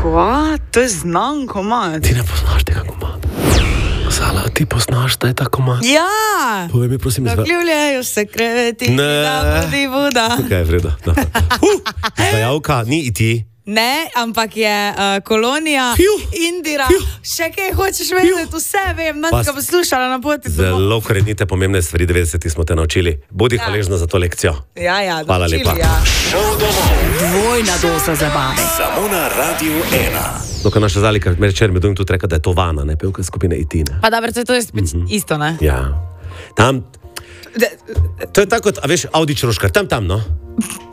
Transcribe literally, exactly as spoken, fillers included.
Kva? To je znan komad. Ti ne poznaš tega komada. Sala, ti poznaš, da je ta komad? Ja! Povej mi, prosim, izva... Zakljubljajo se kreveti, da budi voda. Tukaj je vredo. Uh, Izvajalka, ni iti. Ne, ampak je uh, Kolonija, Fiu. Indira, Fiu. še kaj hočeš vedeti, vse vem, nas Pas- ga poslušala na poti. domov. Zelo korenite pomembne stvari, devetdesetih smo te naučili. Bodi Ja. hvaležna za to lekcijo. Ja, ja, Hvala naučili, lepa. Ja. Šel domov Dvojna doza zabave. samo na Radiu ena. Dokaj naša Zalika, večer mi dojim tudi reka, da je to Vana, ne pevka skupine Itine. Pa dobro, to je spet mm-hmm. isto, ne? Ja. Tam, to je tako, kot, a veš, Audi Čroškar, tam, tam, no.